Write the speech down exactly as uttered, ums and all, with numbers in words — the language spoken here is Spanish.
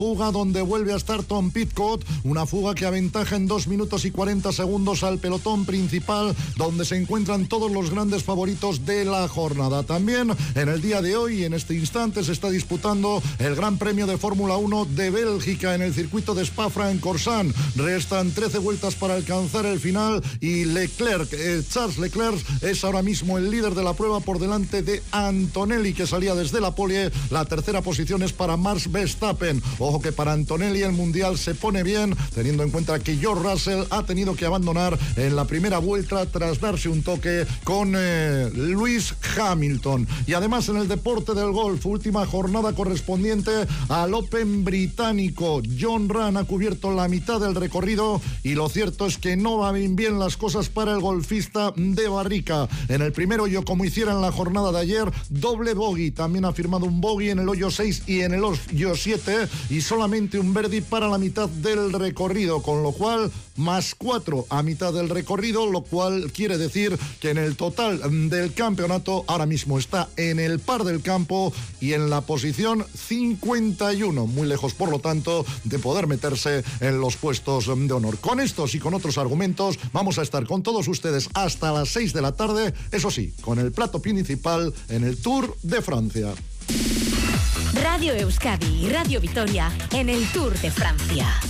fuga donde vuelve a estar Tom Pidcock, una fuga que aventaja en dos minutos y cuarenta segundos al pelotón principal, donde se encuentran todos los grandes favoritos de la jornada. También en el día de hoy, en este instante, se está disputando el Gran Premio de Fórmula uno de Bélgica en el circuito de Spa-Francorchamps. Restan trece vueltas para alcanzar el final y Leclerc, eh, Charles Leclerc es ahora mismo el líder de la prueba por delante de Antonelli, que salía desde la pole. La tercera posición es para Max Verstappen. Ojo que para Antonelli el mundial se pone bien, teniendo en cuenta que George Russell ha tenido que abandonar en la primera vuelta tras darse un toque con eh, Lewis Hamilton. Y además en el deporte del golf, última jornada correspondiente al Open británico. Jon Rahm ha cubierto la mitad del recorrido y lo cierto es que no van bien las cosas para el golfista de Barrica. En el primer hoyo, como hiciera en la jornada de ayer, doble bogey. También ha firmado un bogey en el hoyo seis y en el hoyo siete y solamente un birdie para la mitad del recorrido, con lo cual más cuatro a mitad del recorrido, lo cual quiere decir que en el total del campeonato ahora mismo está en el par del campo y en la posición cincuenta y uno, muy lejos por lo tanto de poder meterse en los puestos de honor. Con estos y con otros argumentos vamos a estar con todos ustedes hasta las seis de la tarde, eso sí, con el plato principal en el Tour de Francia. Radio Euskadi y Radio Vitoria en el Tour de Francia.